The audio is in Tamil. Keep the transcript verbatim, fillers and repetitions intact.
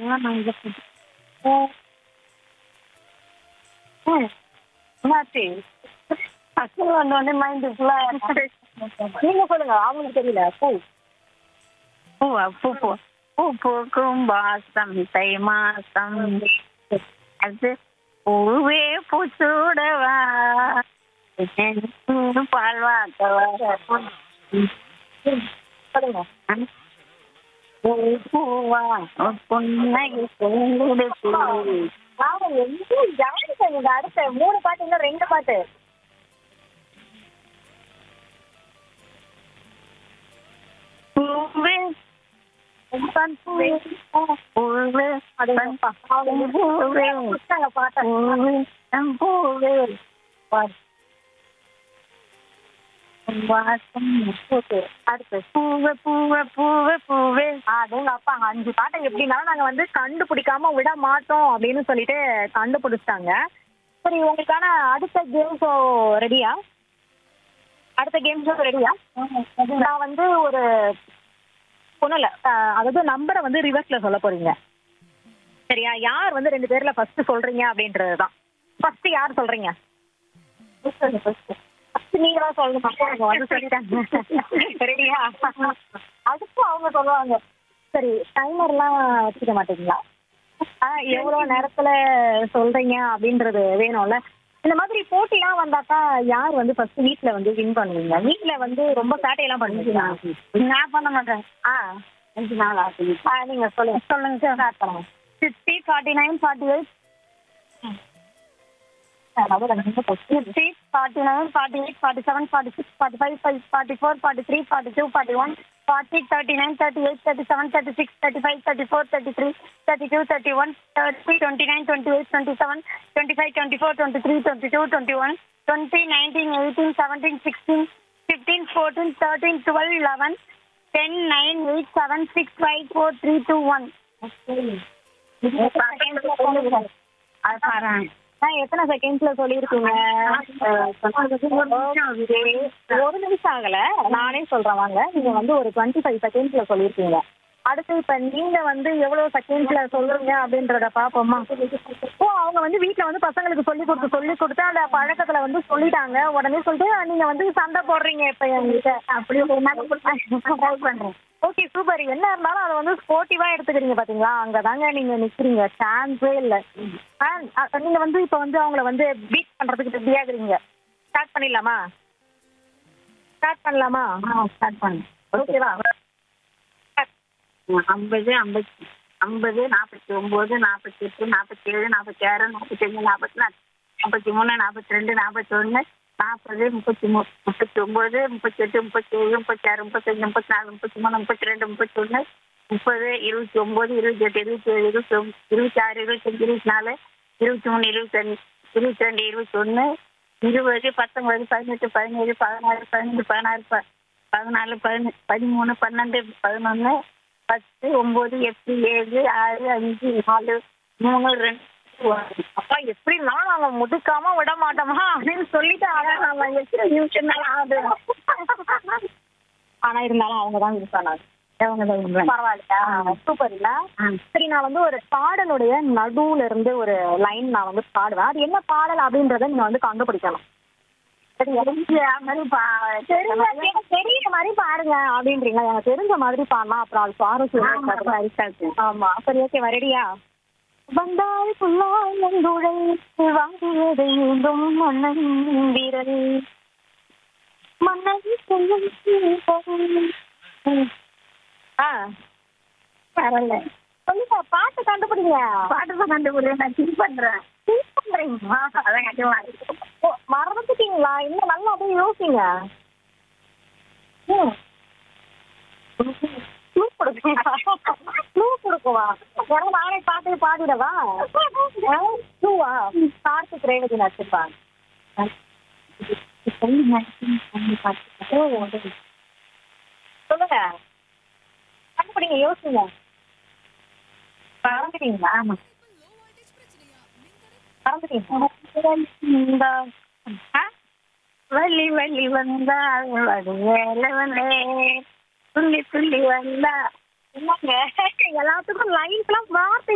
அதுதான் நான் இங்க ஓ ம் என்னாச்சு அசல் வந்தோடனே மைண்ட் ஃபுல்லா நீங்க சொல்லுங்க அவங்களுக்கு தெரியல பூ பூவா பூ பூ பூ பூக்கும் வாசம் தை மாசம் அது பூவே பூச்சூடவா பால் வாக்கவா சொல்லுங்க பூவா புன்னகை பூங்குடுத்து வாங்க எங்கேயும் ஜாலிங்க அடுத்த மூணு பாட்டு இன்னும் ரெண்டு பாட்டு பூவே பண் பூவே பூவே அதுப்பா பூவே புத்தக பாட்டு பூவே பாட்டு வாசம் ஓகே அடுத்து பூவே பூவே பூவே பூவே அதுங்க அப்பா அஞ்சு பாட்டை எப்படின்னாலும் நாங்க வந்து கண்டுபிடிக்காம விட மாட்டோம் அப்படின்னு சொல்லிட்டு கண்டுபிடிச்சிட்டாங்க. சரி உங்களுக்கான அடுத்த கேம் ஷோ ரெடியா? அடுத்த கேம் ஷோ ரெடியா? நான் வந்து ஒரு ஒண்ணும் இல்ல அஹ், அதாவது நம்பரை வந்து ரிவர்ஸ்ல சொல்ல போறீங்க. சரியா? யார் வந்து ரெண்டு பேர்ல ஃபர்ஸ்ட் சொல்றீங்க அப்படின்றதுதான். ஃபர்ஸ்ட் யார் சொல்றீங்க? First நீங்க தான் சொல்லணும். அவங்க வந்து சொல்லிட்டாங்க. ரெடியா? அடுத்து அவங்க சொல்லுவாங்க. சரி டைமர்லாம் வச்சுக்க மாட்டீங்களா? ஆ, எவ்வளவு நேரத்துல சொல்றீங்க அப்படின்றது வேணும்ல. இந்த மாதிரி போட்டிலாம் வந்தாக்கா யார் வந்து ஃபர்ஸ்ட் வீட்ல வந்து வின் பண்ணுவீங்க? வீட்ல வந்து ரொம்ப சேட்டையெல்லாம் பண்ணுவீங்களா? நான் பண்ண மாட்டேன். ஆ அஞ்சு நாள் ஆகுது. ஆ, நீங்க சொல்லுங்க. சொல்லுங்க சார். ஸ்டார்ட் பண்ணுங்க. Sixty forty nine forty eight sixty forty nine forty eight forty seven forty six forty five forty four forty three forty two forty one forty thirty nine thirty eight thirty seven thirty six thirty five thirty four thirty three thirty two thirty one thirty twenty nine twenty eight twenty seven twenty five twenty four twenty three twenty two twenty one twenty nineteen eighteen seventeen sixteen fifteen fourteen thirteen twelve eleven ten nine eight seven six five four three two one அது பாரு. நான் எத்தனை செகண்ட்ஸ்ல சொல்லியிருக்கீங்க? ஒரு நிமிஷம் ஆகல, நானே சொல்றேன் வாங்க. நீங்க வந்து ஒரு டுவெண்ட்டி ஃபைவ் செகண்ட்ஸ்ல சொல்லியிருக்கீங்க. அடுத்து இப்ப நீங்க வந்து எவ்வளவு செகண்ட்ஸ்ல சொல்றீங்க அப்படின்றத பாப்போமா? ஓ, அவங்க வந்து வீட்ல வந்து பசங்களுக்கு சொல்லி கொடுத்து சொல்லி கொடுத்து அந்த பழக்கத்துல வந்து சொல்லிட்டாங்க. உடனே சொல்லிட்டு நீங்க வந்து சண்டை போடுறீங்க இப்ப என்கிட்ட. அப்படி ட்ரை பண்றேன். Okay super. என்ன இருந்தாலும் அதை வந்து ஸ்போர்ட்டிவா எடுத்துக்கிறீங்க பாத்தீங்களா? அங்கதாங்க நீங்க நிக்கிறீங்க. சான்ஸே இல்ல. ஆ, அ- நீங்க வந்து இப்ப வந்து அவங்கள வந்து பீட் பண்றதுக்கு ரெடியா இருக்கிறீங்க. ஸ்டார்ட் பண்ணிடலாமா? ஸ்டார்ட் பண்ணலாமா? ஸ்டார்ட் பண்ணு. ஓகேவா? ஐம்பது ஐம்பத்தி ஐம்பது நாற்பத்தி ஒம்பது நாற்பத்தி எட்டு நாற்பத்தி ஏழு நாற்பத்தி ஆறு நாற்பத்தி அஞ்சு நாற்பத்தி நாலு நாற்பத்தி மூணு நாற்பத்தி ரெண்டு நாற்பத்தி ஒன்று நாற்பது முப்பத்தி மூணு முப்பத்தி ஒம்பது முப்பத்தி எட்டு முப்பத்தி ஏழு முப்பத்தி ஆறு முப்பத்தஞ்சு முப்பத்தி நாலு முப்பத்தி மூணு முப்பத்தி ரெண்டு முப்பத்தி ஒன்று முப்பது இருபத்தி ஒம்பது இருபத்தி எட்டு இருபத்தி ஏழு இருபத்தி ஒம்பது இருபத்தி ஆறு இருபத்தஞ்சு இருபத்தி நாலு இருபத்தி மூணு இருபத்தஞ்சு இருபத்தி ரெண்டு இருபத்தி ஒன்று இருபது பத்தொம்பது பதினெட்டு பதினேழு பதினாறு பதினஞ்சு பதினாறு ப பதினாலு பதினு பதிமூணு பன்னெண்டு பதினொன்று பத்து ஒம்பது எட்டு ஏழு ஆறு அஞ்சு நாலு மூணு ரெண்டு ஒன்று. அப்பா எப்படினாலும் நாங்க முடுக்காம விட மாட்டோமா அப்படின்னு சொல்லிட்டு அதான் நாம எத்தனை நிமிஷம் தான் ஆகுது. ஆனா இருந்தாலும் அவங்க தான் யூஸ் பண்ணாங்க. பரவாயில்லையா? சூப்பர் இல்ல? சரி, நான் வந்து ஒரு பாடலுடைய நடுவுல இருந்து ஒரு லைன் நான் வந்து பாடுவேன். அது என்ன பாடல் அப்படின்றத நீங்க வந்து கண்டுபிடிக்கணும். சரியா? தெரியல, தெரியற மாதிரி பாருங்க அப்படின்றீங்க. எனக்கு தெரிஞ்ச மாதிரி பாடலாம், அப்புறம் அது சுவாரஸ்யம். ஆமா சரி, ஓகே ரெடியா? வந்தால் புல்லாங்குழை வாங்கியதை மீண்டும் மன்னன் வீரல் மன்னன் சொல்லும் ஆ பரவாயில்ல. சொல்லுங்க, பாட்டு கண்டுபிடிங்க. பாட்டு தான் கண்டுபிடிக்கிறேன். நான் திங்க் பண்றேன். திங்க் பண்றீங்களா? அதான் கண்டிப்பா. ஓ, மறந்துட்டீங்களா? இன்னும் நல்லா அப்படியே யோசிங்க. ம் க்ளூ கொடுக்குவா? க்ளூ கொடுக்குவா? எனக்கு நானே பாட்டு பாடிடவா? க்ளூவா? கார்த்திக் ரேவதி நடிச்சிருப்பாங்க. சொல்லுங்க, கண்டுபிடிங்க, யோசிங்க. மறந்துட்டீங்களா? ஆமா மறந்துட்டீங்க. ஆ? வள்ளி வள்ளி வந்தா வேலவனே துள்ளி துள்ளி வந்தா என்னங்க எல்லாத்துக்கும் லைன்ஸ்லாம் வார்த்தை